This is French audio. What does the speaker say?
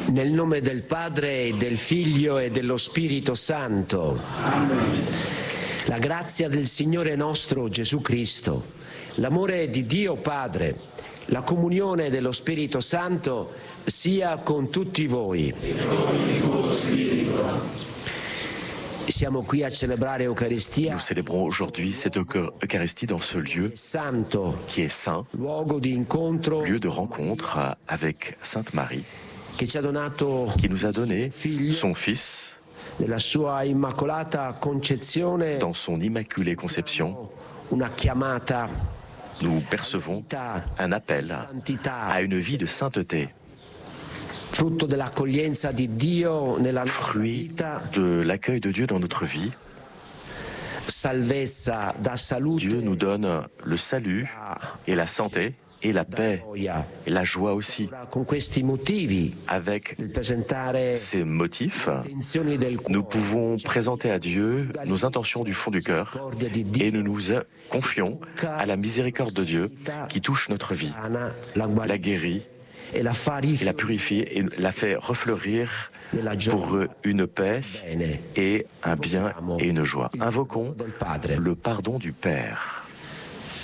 Nel nome del Padre, del Figlio e dello Spirito Santo. Amen. La grazia del Signore nostro Gesù Cristo, l'amore di Dio Padre, la comunione dello Spirito Santo sia con tutti voi. E con il tuo spirito. Siamo qui a celebrare Eucaristia. Nous célébrons aujourd'hui cette Eucharistie dans ce lieu qui est saint, lieu de rencontre avec Sainte Marie, qui nous a donné son Fils dans son Immaculée Conception. Nous percevons un appel à une vie de sainteté, fruit de l'accueil de Dieu dans notre vie. Dieu nous donne le salut et la santé et la paix et la joie aussi. Avec ces motifs, nous pouvons présenter à Dieu nos intentions du fond du cœur et nous nous confions à la miséricorde de Dieu qui touche notre vie, la guérit et la purifie et la fait refleurir pour une paix et un bien et une joie. Invoquons le pardon du Père.